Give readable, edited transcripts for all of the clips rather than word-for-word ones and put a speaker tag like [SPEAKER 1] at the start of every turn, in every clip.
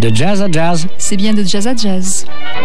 [SPEAKER 1] De jazz à jazz.
[SPEAKER 2] C'est bien de jazz à jazz.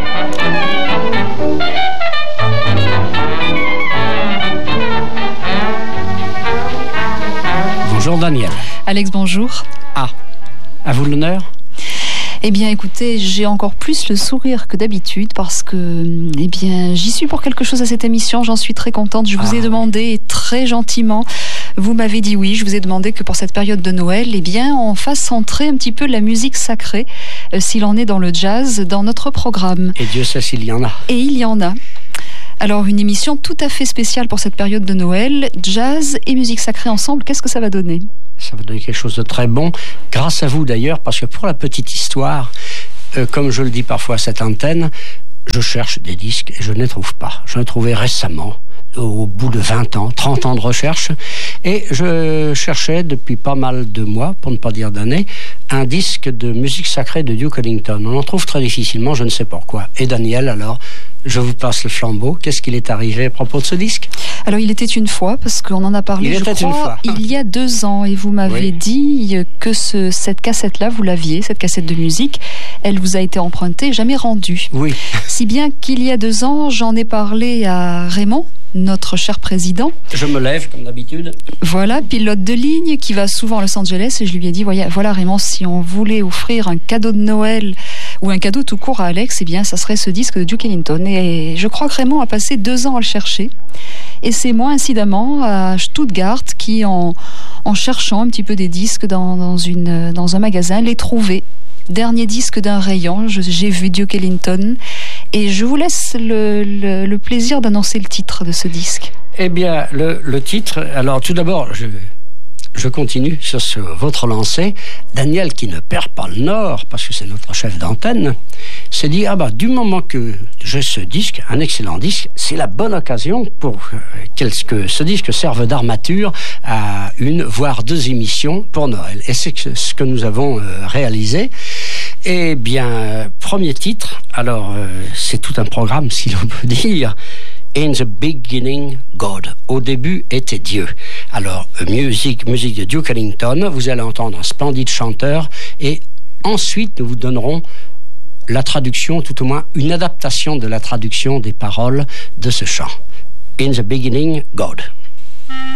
[SPEAKER 1] Bonjour Daniel.
[SPEAKER 2] Alex, bonjour.
[SPEAKER 1] Ah, à vous l'honneur.
[SPEAKER 2] Eh bien, écoutez, j'ai encore plus le sourire que d'habitude parce que, eh bien, j'y suis pour quelque chose à cette émission. J'en suis très contente. Je vous ai demandé très gentiment. Vous m'avez dit oui. Je vous ai demandé que pour cette période de Noël, eh bien, on fasse entrer un petit peu la musique sacrée, s'il en est dans le jazz, dans notre programme.
[SPEAKER 1] Et Dieu sait s'il y en a.
[SPEAKER 2] Et il y en a. Alors, une émission tout à fait spéciale pour cette période de Noël. Jazz et musique sacrée ensemble, qu'est-ce que ça va donner ?
[SPEAKER 1] Ça va donner quelque chose de très bon, grâce à vous d'ailleurs, parce que pour la petite histoire, comme je le dis parfois à cette antenne, je cherche des disques et je ne les trouve pas. Je les ai trouvés récemment, au bout de 20 ans, 30 ans de recherche, et je cherchais depuis pas mal de mois, pour ne pas dire d'années, un disque de musique sacrée de Duke Ellington. On en trouve très difficilement, je ne sais pourquoi. Et Daniel, alors, je vous passe le flambeau. Qu'est-ce qu'il est arrivé à propos de ce disque ?
[SPEAKER 2] Alors, il était une fois, parce qu'on en a parlé, je crois, il y a 2 ans, et vous m'avez dit que cette cassette-là, vous l'aviez, cette cassette de musique, elle vous a été empruntée, jamais rendue.
[SPEAKER 1] Oui.
[SPEAKER 2] Si bien qu'il y a 2 ans, j'en ai parlé à Raymond, notre cher président.
[SPEAKER 1] Je me lève, comme d'habitude.
[SPEAKER 2] Voilà, pilote de ligne, qui va souvent à Los Angeles, et je lui ai dit, voilà Raymond, si on voulait offrir un cadeau de Noël, ou un cadeau tout court à Alex, eh bien, ça serait ce disque de Duke Ellington. Et je crois que Raymond a passé 2 ans à le chercher. Et c'est moi, incidemment, à Stuttgart, qui, en cherchant un petit peu des disques dans un magasin, l'ai trouvé. Dernier disque d'un rayon, j'ai vu Duke Ellington. Et je vous laisse le plaisir d'annoncer le titre de ce disque.
[SPEAKER 1] Eh bien, le titre... Alors, tout d'abord, je continue sur votre lancée. Daniel, qui ne perd pas le nord, parce que c'est notre chef d'antenne, s'est dit, du moment que j'ai ce disque, un excellent disque, c'est la bonne occasion pour que ce disque serve d'armature à 1, voire 2 émissions pour Noël. Et c'est ce que nous avons réalisé. Eh bien, premier titre, alors c'est tout un programme, si l'on peut dire. In the beginning, God. Au début était Dieu. Alors, musique de Duke Ellington, vous allez entendre un splendide chanteur, et ensuite nous vous donnerons la traduction, tout au moins une adaptation de la traduction des paroles de ce chant. In the beginning, God.